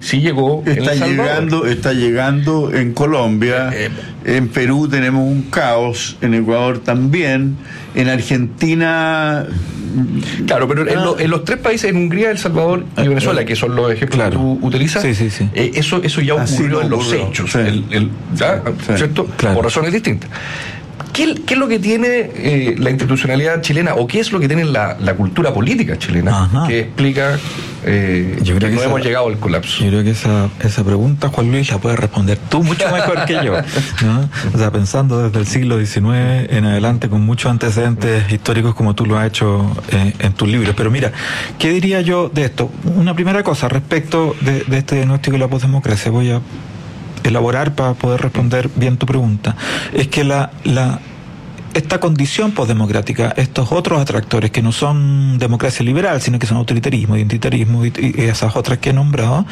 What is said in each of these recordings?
sí llegó en El Salvador. Está llegando en Colombia, en Perú tenemos un caos, en Ecuador también, en Argentina... Claro, pero en los tres países, en Hungría, El Salvador y Venezuela, que son los ejemplos que tú utilizas, eso ya ocurrió en los hechos, ¿cierto? Claro. Por razones distintas. ¿Qué es lo que tiene la institucionalidad chilena, o qué es lo que tiene la cultura política chilena, que explica yo creo que no esa, hemos llegado al colapso? Yo creo que esa pregunta, Juan Luis, la puedes responder tú mucho mejor que yo, ¿no? O sea, pensando desde el siglo XIX en adelante, con muchos antecedentes históricos como tú lo has hecho en tus libros. Pero mira, ¿qué diría yo de esto? Una primera cosa respecto de este diagnóstico de la posdemocracia, voy a elaborar para poder responder bien tu pregunta, es que esta condición posdemocrática, estos otros atractores que no son democracia liberal, sino que son autoritarismo, identitarismo y esas otras que he nombrado,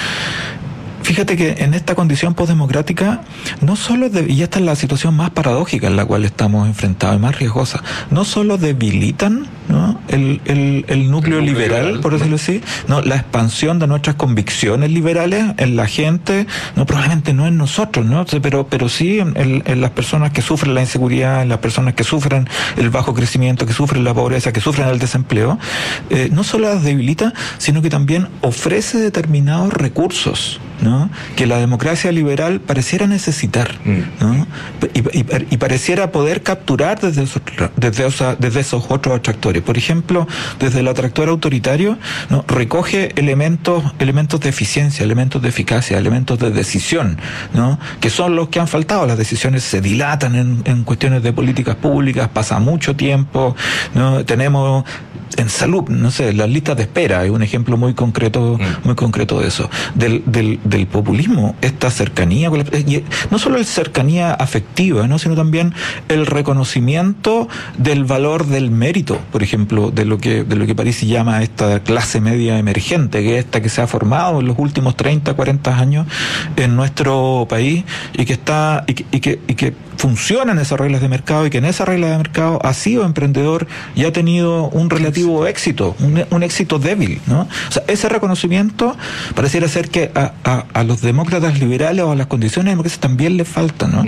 fíjate que en esta condición posdemocrática, no solo, y esta es la situación más paradójica en la cual estamos enfrentados y más riesgosa, no solo debilitan, ¿no?, el núcleo liberal, por decirlo así, no, la expansión de nuestras convicciones liberales en la gente, no, probablemente no en nosotros, ¿no?, pero sí en las personas que sufren la inseguridad, en las personas que sufren el bajo crecimiento, que sufren la pobreza, que sufren el desempleo, no solo las debilita, sino que también ofrece determinados recursos, ¿no?, que la democracia liberal pareciera necesitar, ¿no?, y pareciera poder capturar desde esos otros atractores. Por ejemplo, desde el atractor autoritario, ¿no?, recoge elementos de eficiencia, elementos de eficacia, elementos de decisión, ¿no?, que son los que han faltado. Las decisiones se dilatan en cuestiones de políticas públicas, pasa mucho tiempo, ¿no? Tenemos en salud, no sé, las listas de espera es un ejemplo muy concreto de eso, del populismo, esta cercanía, no solo la cercanía afectiva, ¿no?, sino también el reconocimiento del valor del mérito, por ejemplo, de lo que París llama esta clase media emergente, que es esta que se ha formado en los últimos 30, 40 años en nuestro país, y que funciona en esas reglas de mercado, y que en esas reglas de mercado ha sido emprendedor y ha tenido un relativo éxito, un éxito débil, ¿no? O sea, ese reconocimiento pareciera ser que a los demócratas liberales o a las condiciones de democracia también les falta, ¿no?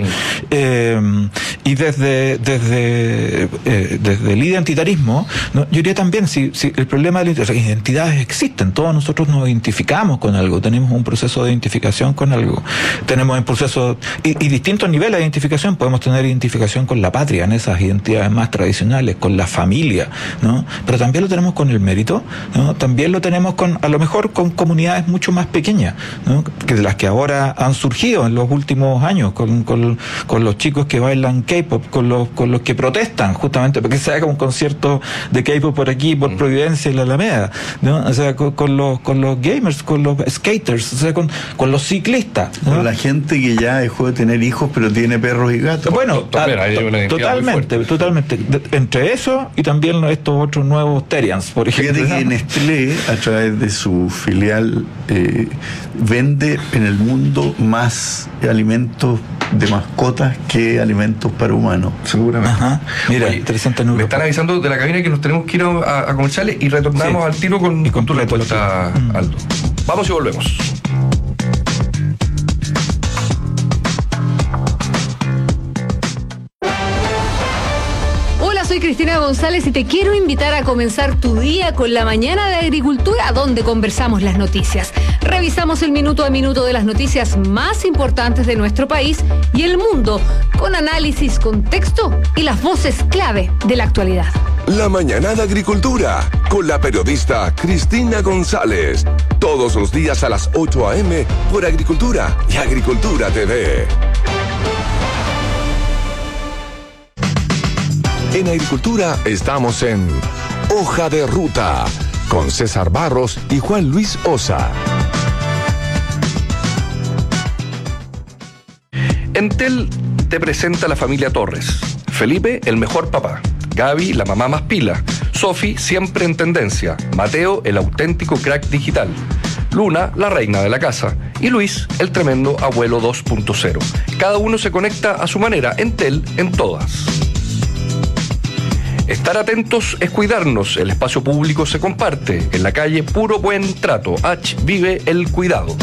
Y desde el identitarismo, ¿no?, yo diría también, si el problema de las identidades existen, todos nosotros nos identificamos con algo, tenemos un proceso de identificación con algo, tenemos un proceso y distintos niveles de identificación. Podemos tener identificación con la patria, en esas identidades más tradicionales, con la familia, ¿no?, pero también lo tenemos con el mérito, ¿no?, también lo tenemos a lo mejor con comunidades mucho más pequeñas, ¿no?, que de las que ahora han surgido en los últimos años, con los chicos que bailan K-pop, con los que protestan justamente porque se haga un concierto de K-pop por aquí, por Providencia y la Alameda, ¿no?, o sea, con los gamers, con los skaters, o sea, con los ciclistas, ¿no?, con la gente que ya dejó de tener hijos pero tiene perros y gatos. Bueno, totalmente. Entre eso y también estos otros nuevos Terians, por ejemplo. Fíjate que Nestlé, a través de su filial, vende en el mundo más alimentos de mascotas que alimentos para humanos. Seguramente. Ajá. Mira, interesante número. Me están avisando de la cabina que nos tenemos que ir a comerciales y retornamos al tiro con tu respuesta, Aldo. Vamos y volvemos. Soy Cristina González y te quiero invitar a comenzar tu día con la mañana de agricultura, donde conversamos las noticias. Revisamos el minuto a minuto de las noticias más importantes de nuestro país y el mundo, con análisis, contexto y las voces clave de la actualidad. La mañana de agricultura, con la periodista Cristina González. Todos los días a las 8 a.m. por Agricultura y Agricultura TV. En Agricultura estamos en Hoja de Ruta, con César Barros y Juan Luis Osa. Entel te presenta a la familia Torres. Felipe, el mejor papá. Gaby, la mamá más pila. Sofi, siempre en tendencia. Mateo, el auténtico crack digital. Luna, la reina de la casa. Y Luis, el tremendo abuelo 2.0. Cada uno se conecta a su manera. Entel en todas. Estar atentos es cuidarnos. El espacio público se comparte. En la calle, puro buen trato. H vive el cuidado.